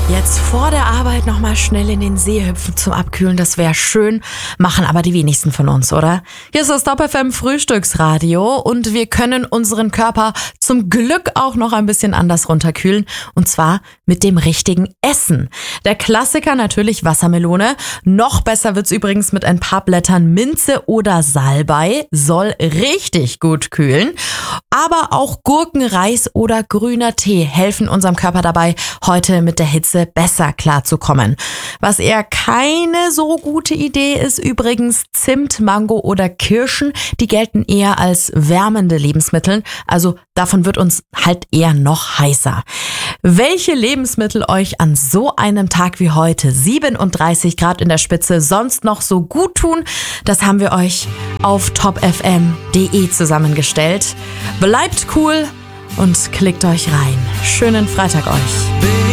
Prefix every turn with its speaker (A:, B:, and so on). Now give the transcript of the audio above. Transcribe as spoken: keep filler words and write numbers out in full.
A: Jetzt vor der Arbeit nochmal schnell in den See hüpfen zum Abkühlen, das wäre schön, machen aber die wenigsten von uns, oder? Hier ist das Top F M Frühstücksradio und wir können unseren Körper zum Glück auch noch ein bisschen anders runterkühlen und zwar mit dem richtigen Essen. Der Klassiker natürlich Wassermelone, noch besser wird's übrigens mit ein paar Blättern Minze oder Salbei, soll richtig gut kühlen. Aber auch Gurken, Reis oder grüner Tee helfen unserem Körper dabei, heute mit der Hitze besser klarzukommen. Was eher keine so gute Idee ist, übrigens Zimt, Mango oder Kirschen, die gelten eher als wärmende Lebensmittel, also davon wird uns halt eher noch heißer. Welche Lebensmittel euch an so einem Tag wie heute, siebenunddreißig Grad in der Spitze, sonst noch so gut tun, das haben wir euch auf top f m punkt d e zusammengestellt. Bleibt cool und klickt euch rein. Schönen Freitag euch.